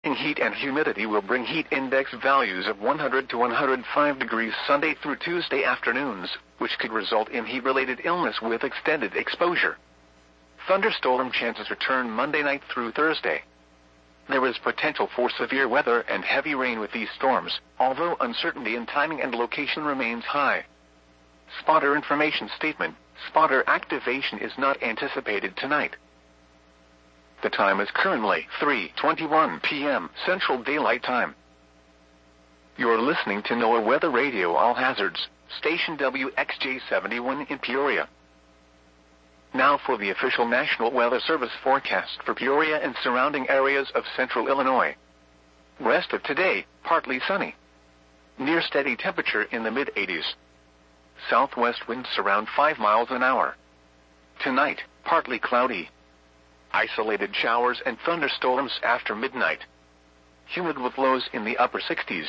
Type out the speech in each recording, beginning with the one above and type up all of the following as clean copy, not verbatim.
Heat and humidity will bring heat index values of 100 to 105 degrees Sunday through Tuesday afternoons, which could result in heat-related illness with extended exposure. Thunderstorm chances return Monday night through Thursday. There is potential for severe weather and heavy rain with these storms, although uncertainty in timing and location remains high. Spotter information statement: spotter activation is not anticipated tonight. The time is currently 3:21 p.m. Central Daylight Time. You're listening to NOAA Weather Radio All Hazards, station WXJ71 in Peoria. Now for the official National Weather Service forecast for Peoria and surrounding areas of central Illinois. Rest of today, partly sunny. Near steady temperature in the mid-80s. Southwest winds around 5 miles an hour. Tonight, partly cloudy. Isolated showers and thunderstorms after midnight. Humid with lows in the upper 60s.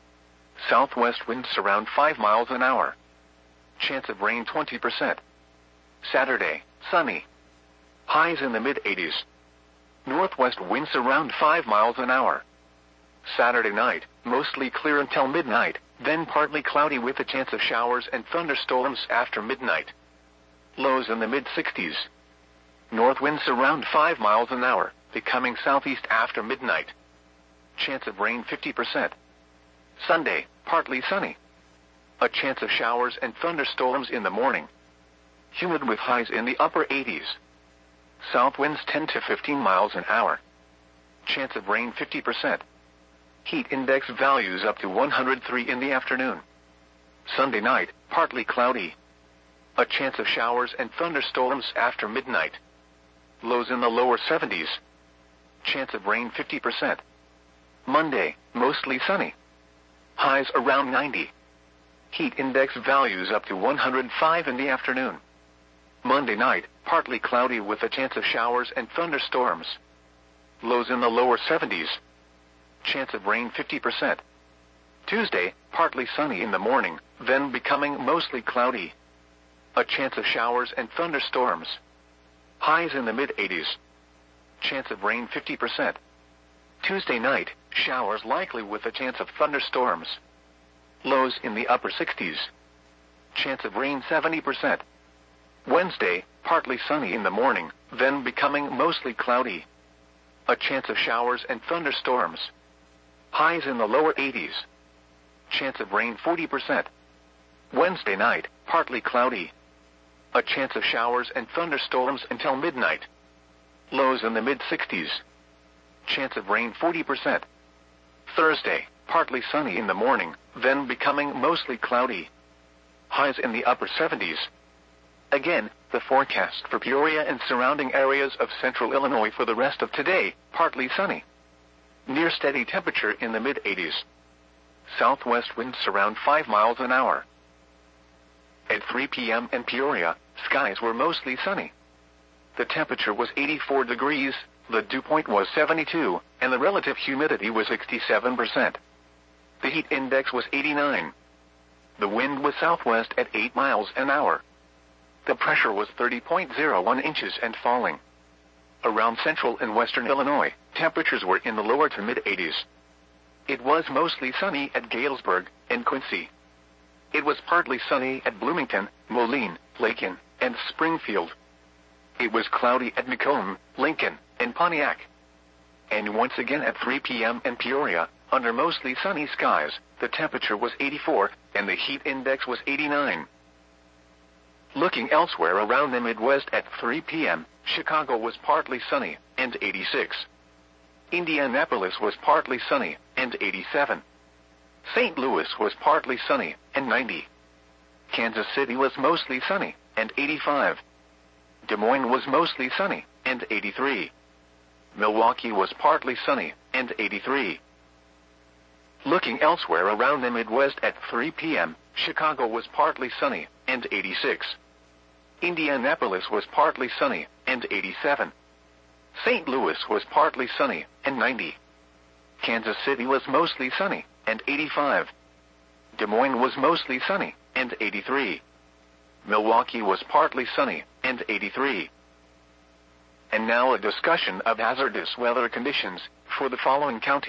Southwest winds around 5 miles an hour. Chance of rain 20%. Saturday, sunny. Highs in the mid-80s. Northwest winds around 5 miles an hour. Saturday night, mostly clear until midnight, then partly cloudy with a chance of showers and thunderstorms after midnight. Lows in the mid-60s. North winds around 5 miles an hour, becoming southeast after midnight. Chance of rain 50%. Sunday, partly sunny. A chance of showers and thunderstorms in the morning. Humid with highs in the upper 80s. South winds 10 to 15 miles an hour. Chance of rain 50%. Heat index values up to 103 in the afternoon. Sunday night, partly cloudy. A chance of showers and thunderstorms after midnight. Lows in the lower 70s. Chance of rain 50%. Monday, mostly sunny. Highs around 90. Heat index values up to 105 in the afternoon. Monday night, partly cloudy with a chance of showers and thunderstorms. Lows in the lower 70s. Chance of rain 50%. Tuesday, partly sunny in the morning, then becoming mostly cloudy. A chance of showers and thunderstorms. Highs in the mid-80s. Chance of rain 50%. Tuesday night, showers likely with a chance of thunderstorms. Lows in the upper 60s. Chance of rain 70%. Wednesday, partly sunny in the morning, then becoming mostly cloudy. A chance of showers and thunderstorms. Highs in the lower 80s. Chance of rain 40%. Wednesday night, partly cloudy. A chance of showers and thunderstorms until midnight. Lows in the mid-60s. Chance of rain 40%. Thursday, partly sunny in the morning, then becoming mostly cloudy. Highs in the upper 70s. Again, the forecast for Peoria and surrounding areas of central Illinois for the rest of today, partly sunny. Near steady temperature in the mid-80s. Southwest winds around 5 miles an hour. At 3 p.m. in Peoria, skies were mostly sunny. The temperature was 84 degrees, the dew point was 72, and the relative humidity was 67%. The heat index was 89. The wind was southwest at 8 miles an hour. The pressure was 30.01 inches and falling. Around central and western Illinois, temperatures were in the lower to mid-80s. It was mostly sunny at Galesburg and Quincy. It was partly sunny at Bloomington, Moline, Lakin, and Springfield. It was cloudy at Macomb, Lincoln, and Pontiac. And once again at 3 p.m. in Peoria, under mostly sunny skies, the temperature was 84, and the heat index was 89. Looking elsewhere around the Midwest at 3 p.m., Chicago was partly sunny, and 86. Indianapolis was partly sunny, and 87. St. Louis was partly sunny, and 90. Kansas City was mostly sunny, and 85. Des Moines was mostly sunny, and 83. Milwaukee was partly sunny, and 83. Looking elsewhere around the Midwest at 3 p.m., Chicago was partly sunny, and 86. Indianapolis was partly sunny, and 87. St. Louis was partly sunny, and 90. Kansas City was mostly sunny, and 85. Des Moines was mostly sunny, and 83. Milwaukee was partly sunny, and 83. And now a discussion of hazardous weather conditions for the following counties.